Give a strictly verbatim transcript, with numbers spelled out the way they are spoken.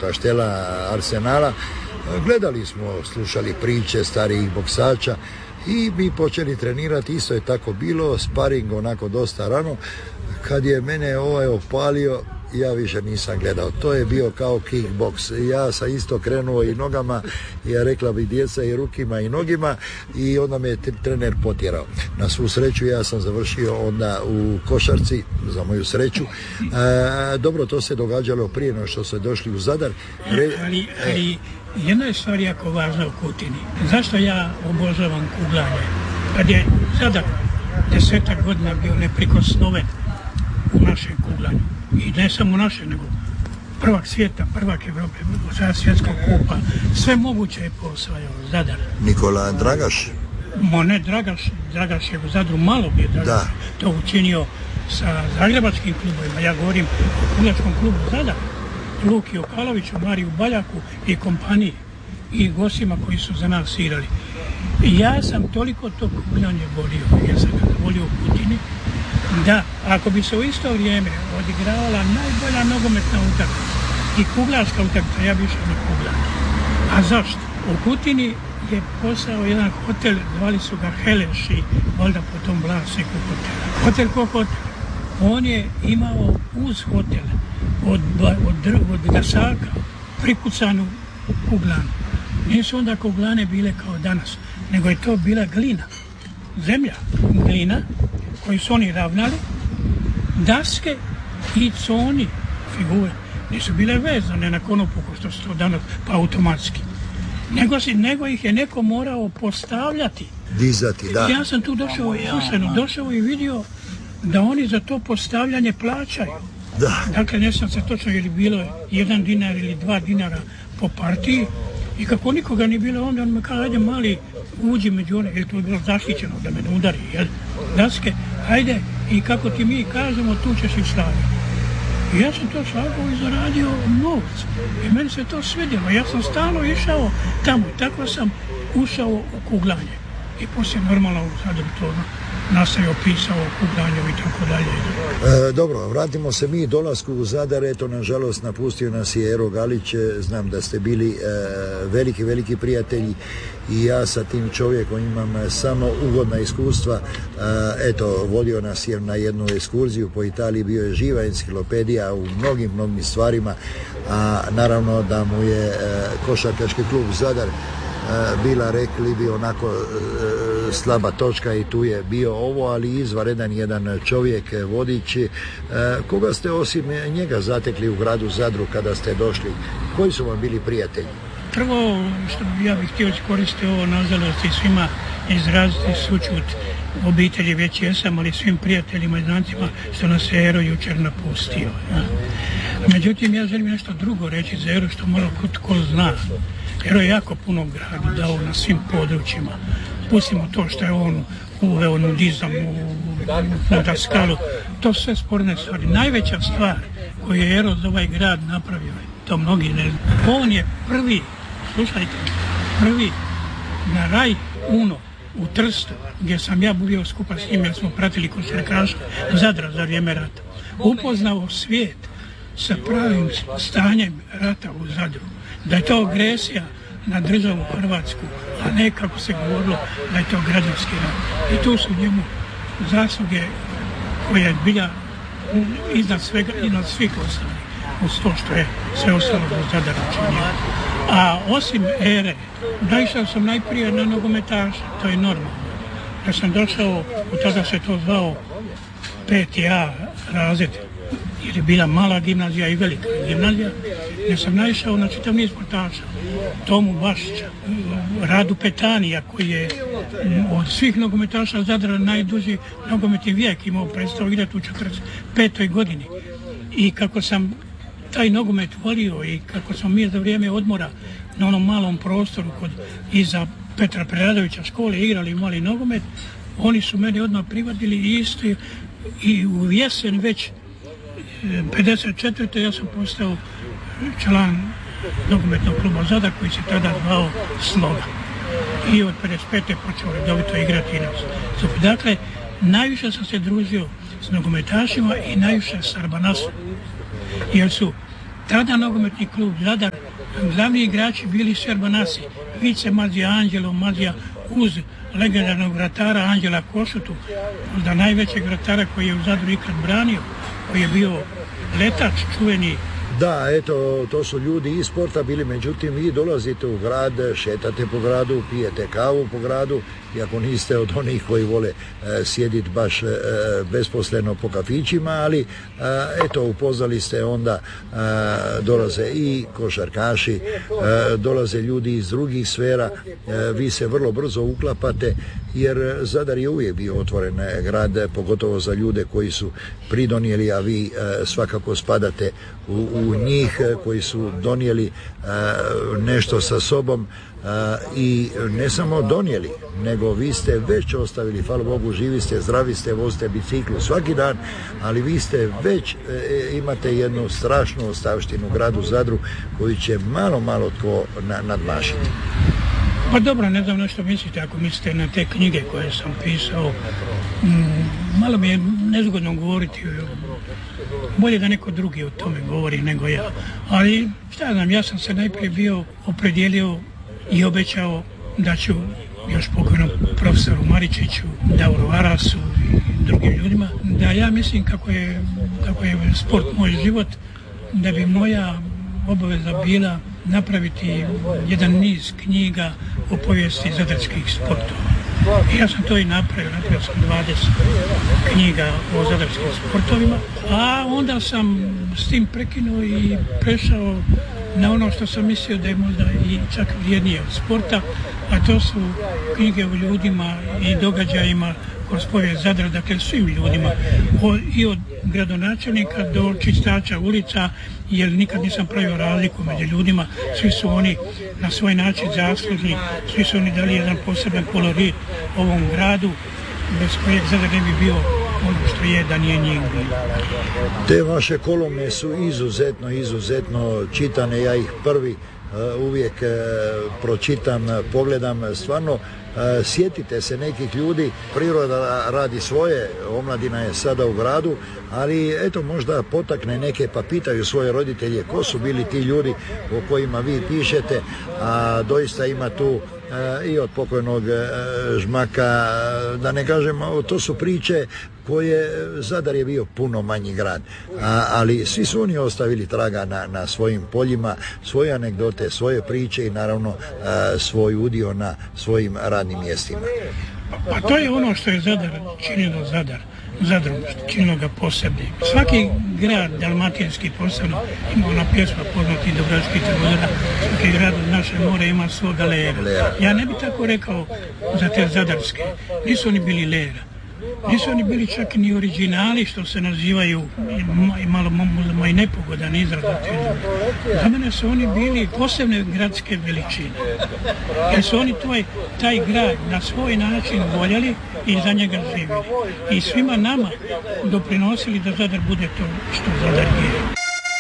Kaštela, Arsenala. Gledali smo, slušali priče starijih boksača i mi počeli trenirati, isto je tako bilo, sparing onako dosta rano. Kad je mene ovaj opalio, ja više nisam gledao. To je bio kao kickboks. Ja sam isto krenuo i nogama, ja rekla bi djeca i rukima i nogima, i onda me je trener potjerao. Na svu sreću ja sam završio onda u košarci, za moju sreću. E, dobro, to se događalo prije no što su došli u Zadar. Re... Ali, ali jedna je stvar jako važna u Kutini. Zašto ja obožavam kuglanje? Kad je Zadar desetak godina bio neprikosnoven u našem kuglanju, i ne samo naše, nego prvak svijeta, prvak Evrope, osvajač svjetskog kupa, sve moguće je posvajao Zadar. Nikola Dragaš? Mo ne Dragaš, Dragaš je u Zadru malo bio Dragaš, da. To učinio sa zagrebačkim klubovima, ja govorim o kuglačkom klubu Zadar, Luki Okaloviću, Mariju Baljaku i kompaniji i gostima koji su za nas svirali. Ja sam toliko to kuglanje volio, ja sam ga volio u Kutini, da, ako bi se u isto vrijeme odigravala najbolja nogometna utakmica i kuglarska utakmica, ja bi išao na kuglanje. A zašto? U Kutini je posao jedan hotel, zvali su ga Heleši, valjda po tom vlasniku hotela. Hotel ko hotel. On je imao uz hotel od, od, od gasaka prikucanu kuglanu. Nisu onda kuglane bile kao danas, nego je to bila glina, zemlja, glina, koji su oni ravnali, daske i coni, figure, nisu bile vezane na konopu, ko što su to danas, pa automatski. Nego, si, nego ih je neko morao postavljati. Dizati, da. Ja sam tu došao, slušajno, došao i vidio da oni za to postavljanje plaćaju. Da. Dakle, ne sam se točno, je li bilo jedan dinar ili dva dinara po partiji, i kako nikoga nije bilo, onda on me kaže, ajde mali, uđi među one, jer to je bilo zaštićeno da me ne udari, jel? Daske, ajde, i kako ti mi kažemo, tu ćeš i staviti. I ja sam to slagao i zaradio novac. I meni se to svidjelo. Ja sam stalno išao tamo. Tako sam ušao u kuglanje. I poslije normalno u Zadru to nastavio, pisao o kuglanju i tako dalje. E, dobro, vratimo se mi dolasku u Zadar. Eto, nažalost, napustio nas je Ero Galić. Znam da ste bili e, veliki, veliki prijatelji i ja sa tim čovjekom imam samo ugodna iskustva. E, eto, vodio nas je na jednu ekskurziju po Italiji, bio je živa enciklopedija u mnogim, mnogim stvarima, a naravno da mu je e, košarkaški klub Zadar bila, rekli bi, onako e, slaba točka i tu je bio ovo, ali izvanredan jedan čovjek, vodič. E, koga ste osim njega zatekli u gradu Zadru kada ste došli? Koji su vam bili prijatelji? Prvo što ja bih htio koristiti ovo nažalost i svima izraziti sućut obitelji, već jesam, ali svim prijateljima i znancima što nas je Ero jučer napustio. Ja. Međutim, ja želim nešto drugo reći za Ero što malo tko zna. Ero je jako puno gradu dao na svim područjima. Pustimo to što je on uveo nudizam u Daskalu. To sve sporne stvari. Najveća stvar koju je Ero za ovaj grad napravio, to mnogi ne znaju. On je prvi, slušajte, prvi na Raj Uno u Trstu, gdje sam ja bio skupa s njim jer smo pratili košarkaša Zadra za vrijeme rata. Upoznao svijet sa pravim stanjem rata u Zadru. Da je to agresija na državu Hrvatsku, a ne kako se govorilo da je to građanski rat. I tu su njemu zasluge koje je bila iznad svega, iznad svih ostalih, uz to što je sve ostalo do Zadara činio. A osim Ere, naišao sam najprije na nogometaša, to je normalno. Ja sam došao, u tada se to zvao peti A razred, jer je bila mala gimnazija i velika gimnazija, gdje sam naišao na čitav niz sportaša. Tomu Bašića, Radu Petanija, koji je od svih nogometaša Zadra najduži nogometni vijek imao, prestao igrati u četrdeset petoj godini. I kako sam taj nogomet volio i kako smo mi za vrijeme odmora na onom malom prostoru kod iza Petra Preradovića škole igrali mali nogomet, oni su meni odmah privadili i isto i u jesen već pedeset četvrte ja sam postao član nogometnog kluba Zadar koji se tada zvao Sloga. I od pedeset pete počeo redovito igrati nas. Dakle, najviše sam se družio s nogometašima i najviše s Arbanasom. Jer su tada nogometni klub Zadar, glavni igrači bili Serbanasi, Vice Mazija Anđelo, Mazija uz legendarnog vratara Anđela Košutu, onda najvećeg vratara koji je u Zadru ikad branio, koji je bio letač čuveni. Da, eto, to su ljudi iz sporta bili, međutim vi dolazite u grad, šetate po gradu, pijete kavu po gradu, iako niste od onih koji vole e, sjediti baš e, besposleno po kafićima, ali e, eto, upoznali ste onda, e, dolaze i košarkaši, e, dolaze ljudi iz drugih sfera, e, vi se vrlo brzo uklapate, jer Zadar je uvijek bio otvoren grad, pogotovo za ljude koji su pridonijeli, a vi e, svakako spadate u, u njih koji su donijeli e, nešto sa sobom. Uh, i ne samo donijeli, nego vi ste već ostavili, hvala Bogu, živi ste, zdravi ste, vozite biciklu svaki dan, ali vi ste već e, imate jednu strašnu ostavštinu u gradu Zadru koju će malo, malo tko na, nadmašiti. Pa dobro, ne znam na što mislite, ako mislite na te knjige koje sam pisao, m, malo mi je nezgodno govoriti, bolje da neko drugi o tome govori nego ja, ali šta znam, ja sam se najprije bio opredijelio i obećao da ću još pokojnom profesoru Maričiću, Davoru Arasu i drugim ljudima, da ja mislim kako je, kako je sport moj život, da bi moja obaveza bila napraviti jedan niz knjiga o povijesti zadarskih sportova. I ja sam to i napravio, napravio sam dvadeset knjiga o zadarskim sportovima, a onda sam s tim prekinuo i prešao na ono što sam mislio da je možda i čak vrijednije od sporta, a to su knjige o ljudima i događajima kroz povijest Zadra, dakle svim ljudima, o, i od gradonačelnika do čistača ulica, jer nikad nisam pravio razliku među ljudima, svi su oni na svoj način zaslužni, svi su oni dali jedan poseban kolorit ovom gradu, bez kojeg Zadar ne bi bio ono što je da nije njih bilo. Te vaše kolumne su izuzetno, izuzetno čitane, ja ih prvi uh, uvijek uh, pročitam, pogledam, stvarno. Uh, sjetite se nekih ljudi, priroda radi svoje, omladina je sada u gradu, ali eto možda potakne neke pa pitaju svoje roditelje ko su bili ti ljudi o kojima vi pišete, a doista ima tu uh, i od pokojnog uh, Žmaka, da ne kažem, to su priče koje Zadar je bio puno manji grad, a, ali svi su oni ostavili traga na, na svojim poljima, svoje anegdote, svoje priče i naravno a, svoj udio na svojim radnim mjestima. Pa to je ono što je Zadar činilo Zadar, Zadru, činilo ga posebnim. Svaki grad dalmatinski posebno ima ona pjesma poznati Dubrovački trgovina, svaki grad od naše more ima svoga lera. Ja ne bih tako rekao za te zadarske, nisu oni bili lera. Nisu oni bili čak ni originali, što se nazivaju, i malo možda i nepogodan izraz. Za mene su oni bili posebne gradske veličine. Jer su oni tvoj, taj grad na svoj način voljeli i za njega živjeli. I svima nama doprinosili da Zadar bude to što Zadar je.